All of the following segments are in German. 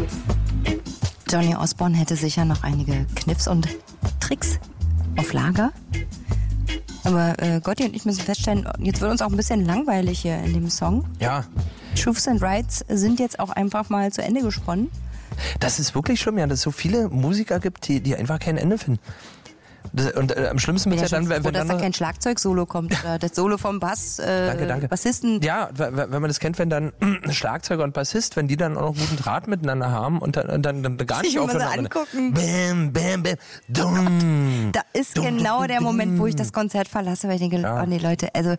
Johnny Osborne hätte sicher noch einige Kniffs und Tricks auf Lager. Aber Gotti und ich müssen feststellen, jetzt wird uns auch ein bisschen langweilig hier in dem Song. Ja. Truths and Rights sind jetzt auch einfach mal zu Ende gesponnen. Das ist wirklich schlimm, ja, dass es so viele Musiker gibt, die einfach kein Ende finden. Und am schlimmsten wird es ja dann, wenn dass da kein Schlagzeug-Solo kommt oder das Solo vom Bass, danke. Bassisten. Ja, wenn man das kennt, wenn dann Schlagzeuger und Bassist, wenn die dann auch noch guten Draht miteinander haben und dann gar nicht aufhören. Angucken. Bam, bam, bam, dum, da ist genau der Moment, wo ich das Konzert verlasse, weil ich denke, oh nee, Leute, also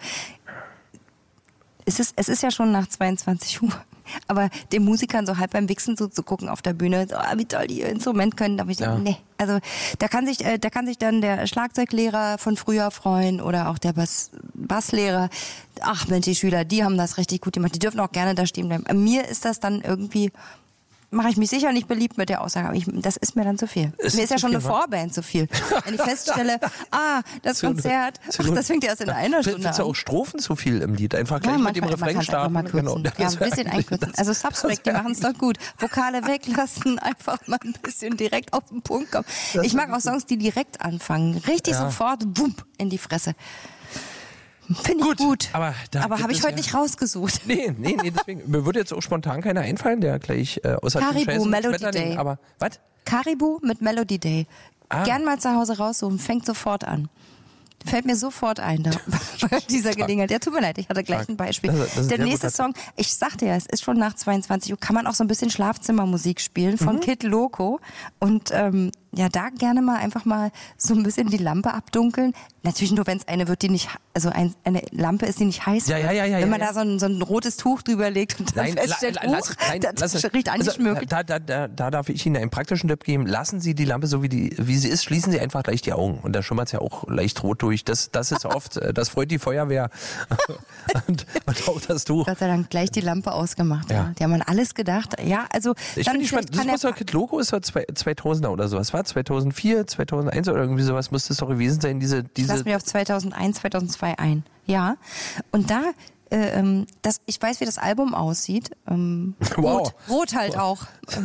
es ist ja schon nach 22 Uhr. Aber den Musikern so halb beim Wichsen zu gucken auf der Bühne, wie toll die ihr Instrument können, da habe ich gedacht, nee. Also da kann sich dann der Schlagzeuglehrer von früher freuen oder auch der Basslehrer. Ach Mensch, die Schüler, die haben das richtig gut gemacht. Die dürfen auch gerne da stehen bleiben. Mir ist das dann irgendwie, mache ich mich sicher nicht beliebt mit der Aussage, aber das ist mir dann zu viel. Mir ist ja schon eine Vorband zu viel. Wenn ich feststelle, das Konzert, das fängt ja erst in einer Stunde an. Findest du auch Strophen zu viel im Lied? Einfach gleich mit dem Refrain starten. Genau. Ja, ein bisschen einkürzen. Also Subspect, die machen es doch gut. Vokale weglassen, einfach mal ein bisschen direkt auf den Punkt kommen. Ich mag auch Songs, die direkt anfangen. Richtig sofort, bumm, in die Fresse. Finde ich gut. Aber habe ich heute nicht rausgesucht. Nee, deswegen. Mir würde jetzt auch spontan keiner einfallen, der gleich außer Caribou, Melody Day. Aber, was? Caribou mit Melody Day. Gern mal zu Hause raussuchen, fängt sofort an. Fällt mir sofort ein da bei dieser Gelegenheit. Ja, tut mir leid, ich hatte gleich ein Beispiel. Der nächste Song, ich sagte ja, es ist schon nach 22 Uhr, kann man auch so ein bisschen Schlafzimmermusik spielen von Kid Loco. Und da gerne mal einfach mal so ein bisschen die Lampe abdunkeln. Natürlich nur, wenn es eine wird, die nicht, also eine Lampe ist, die nicht heiß wird. Ja. Wenn man da so ein rotes Tuch drüber legt und dann feststellt, das riecht angeschmückt. Da darf ich Ihnen einen praktischen Tipp geben. Lassen Sie die Lampe so, wie sie ist, schließen Sie einfach gleich die Augen. Und da schimmert es ja auch leicht rot durch. Das ist oft, das freut die Feuerwehr. und auch das Tuch. Gott sei Dank gleich die Lampe ausgemacht. Ja. Die haben an alles gedacht. Ja, also ich bin gespannt. Das muss doch Kid Loco ist doch 2000er oder sowas. War 2004, 2001 oder irgendwie sowas muss das doch gewesen sein. Lass mich auf 2001, 2002 ein. Ja. Und da, ich weiß, wie das Album aussieht. Wow. Rot halt auch.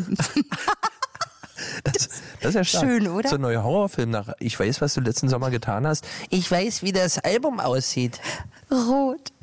Das ist ja stark. Schön, oder? So ein neuer Horrorfilm nach Ich weiß, was du letzten Sommer getan hast. Ich weiß, wie das Album aussieht. Rot.